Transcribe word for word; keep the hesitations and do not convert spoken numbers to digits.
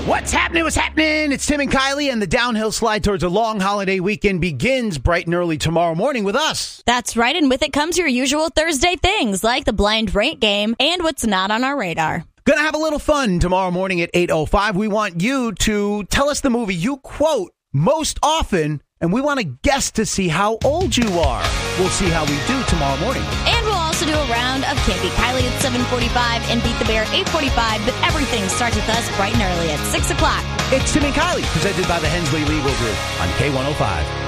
What's happening? What's happening? It's Tim and Kylie, and the downhill slide towards a long holiday weekend begins bright and early tomorrow morning with us. That's right, and with it comes your usual Thursday things, like the blind rate game and what's not on our radar. Gonna have a little fun tomorrow morning at eight oh five. We want you to tell us the movie you quote most often, and we want to guess to see how old you are. We'll see how we do tomorrow morning. And we'll also do a round of Can't Beat Kylie at seven forty-five and Beat the Bear at eight forty-five, but everything starts with us bright and early at six o'clock. It's Tim and Kylie, presented by the Hensley Legal Group on K one oh five.